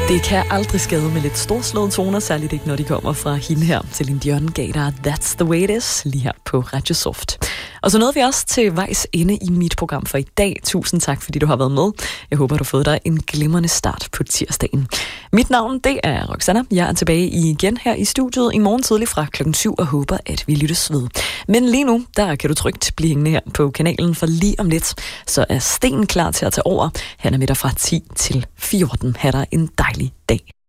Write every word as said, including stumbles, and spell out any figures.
Det kan aldrig skade med lidt storslåede toner, særligt ikke når de kommer fra hende her. Celine Dion gav dig That's the way it is, lige her på Radio Soft. Og så nåede vi også til vejs ende i mit program for i dag. Tusind tak, fordi du har været med. Jeg håber, du har fået dig en glimrende start på tirsdagen. Mit navn, det er Roxanna. Jeg er tilbage igen her i studiet i morgen tidlig fra klokken syv og håber, at vi lyttes ved. Men lige nu, der kan du trygt blive hængende her på kanalen, for lige om lidt, så er Sten klar til at tage over. Han er med dig fra ti til fjorten. Ha' dig en dejlig dag.